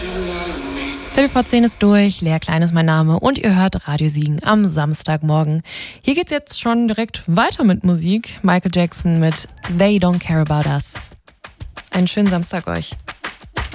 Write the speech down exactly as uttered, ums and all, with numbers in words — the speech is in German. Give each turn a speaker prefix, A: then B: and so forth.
A: Viertel vor zehn ist durch, Lea Klein ist mein Name und ihr hört Radio Siegen am Samstagmorgen. Hier geht's jetzt schon direkt weiter mit Musik. Michael Jackson mit They Don't Care About Us. Einen schönen Samstag euch.